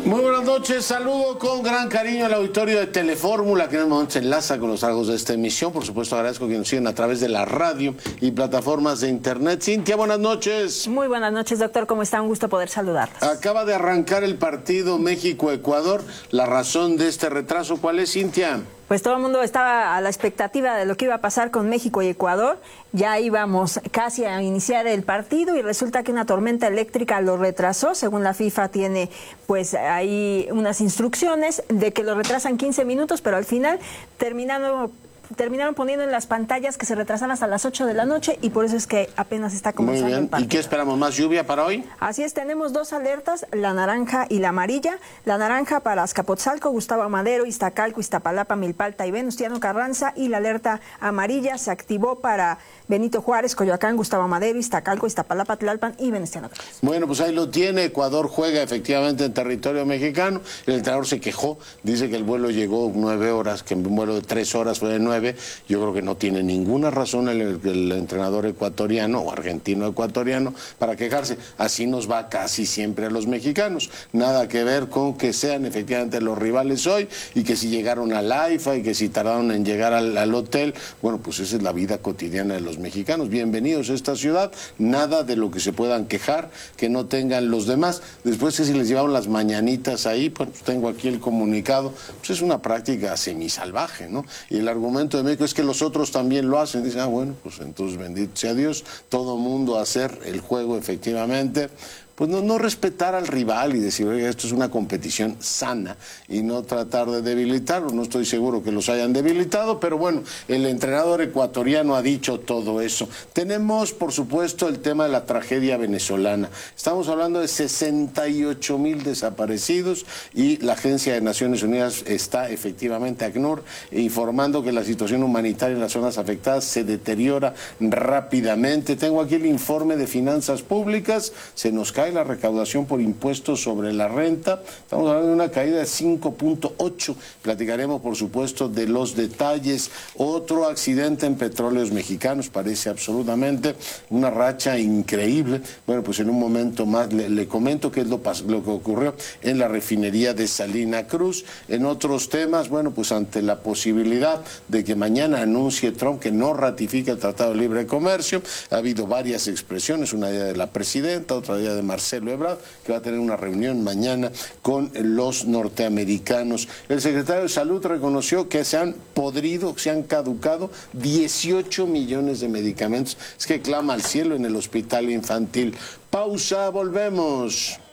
Muy buenas noches, saludo con gran cariño al auditorio de Telefórmula, que en el momento se enlaza con los algos de esta emisión. Por supuesto, agradezco que nos siguen a través de la radio y plataformas de internet. Cintia, buenas noches. Muy buenas noches, doctor, ¿cómo está? Un gusto poder saludarlos. Acaba de arrancar el partido México-Ecuador. La razón de este retraso, ¿cuál es, Cintia? Pues todo el mundo estaba a la expectativa de lo que iba a pasar con México y Ecuador. Ya íbamos casi a iniciar el partido y resulta que una tormenta eléctrica lo retrasó. Según la FIFA tiene pues ahí unas instrucciones de que lo retrasan 15 minutos, pero al final terminaron poniendo en las pantallas que se retrasan hasta las 8 de la noche y por eso es que apenas está comenzando el partido. ¿Y qué esperamos? ¿Más lluvia para hoy? Así es, tenemos dos alertas, la naranja y la amarilla. La naranja para Azcapotzalco, Gustavo Amadero, Iztacalco, Iztapalapa, Milpalta y Venustiano Carranza, y la alerta amarilla se activó para Benito Juárez, Coyoacán, Gustavo Amadero, Iztacalco, Iztapalapa, Tlalpan y Venustiano Carranza. Bueno, pues ahí lo tiene. Ecuador juega efectivamente en territorio mexicano. El entrenador se quejó, dice que el vuelo llegó 9 horas, que un vuelo de 3 horas fue de 9. Yo creo que no tiene ninguna razón el entrenador ecuatoriano o argentino ecuatoriano para quejarse. Así nos va casi siempre a los mexicanos. Nada que ver con que sean efectivamente los rivales hoy y que si llegaron al AIFA y que si tardaron en llegar al hotel. Bueno, pues esa es la vida cotidiana de los mexicanos. Bienvenidos a esta ciudad. Nada de lo que se puedan quejar que no tengan los demás. Después que si les llevaron las mañanitas ahí, pues tengo aquí el comunicado. Pues es una práctica semisalvaje, ¿no? Y el argumento de México es que los otros también lo hacen. Dicen, bueno, pues entonces bendito sea Dios, todo mundo a hacer el juego efectivamente. Pues no respetar al rival y decir, oiga, esto es una competición sana y no tratar de debilitarlo. No estoy seguro que los hayan debilitado, pero bueno, el entrenador ecuatoriano ha dicho todo eso. Tenemos, por supuesto, el tema de la tragedia venezolana. Estamos hablando de 68,000 desaparecidos y la Agencia de Naciones Unidas está efectivamente, ACNUR, informando que la situación humanitaria en las zonas afectadas se deteriora rápidamente. Tengo aquí el informe de finanzas públicas, se nos cae la recaudación por impuestos sobre la renta, estamos hablando de una caída de 5.8, platicaremos por supuesto de los detalles. Otro accidente en Petróleos Mexicanos, parece absolutamente una racha increíble. Bueno, pues en un momento más le comento qué es lo que ocurrió en la refinería de Salina Cruz. En otros temas, bueno, pues ante la posibilidad de que mañana anuncie Trump que no ratifica el Tratado de Libre Comercio, ha habido varias expresiones, una idea de la presidenta, otra idea de Marcelo Ebrard, que va a tener una reunión mañana con los norteamericanos. El secretario de Salud reconoció que se han caducado 18 millones de medicamentos. Es que clama al cielo en el hospital infantil. Pausa, volvemos.